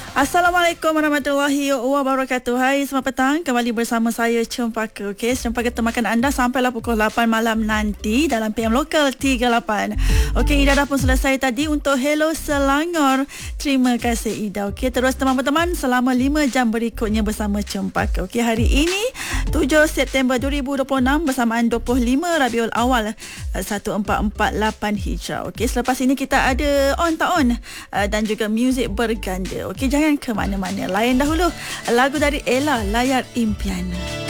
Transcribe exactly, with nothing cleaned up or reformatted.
Assalamualaikum warahmatullahi wabarakatuh. Hai, selamat petang. Kembali bersama saya Cempaka. Okey, Cempaka temakan anda sampailah pukul lapan malam nanti dalam P M Lokal tiga puluh lapan. Okey, Ida dah pun selesai tadi untuk Hello Selangor. Terima kasih Ida. Okey, terus teman-teman selama lima jam berikutnya bersama Cempaka. Okey, hari ini tujuh September dua ribu dua puluh enam bersamaan dua puluh lima Rabiul Awal seribu empat ratus empat puluh lapan Hijrah. Okey, selepas ini kita ada on tak on dan juga muzik berganda. Okey, jangan ke mana-mana. Layan dahulu lagu dari Ella, Layar Impian.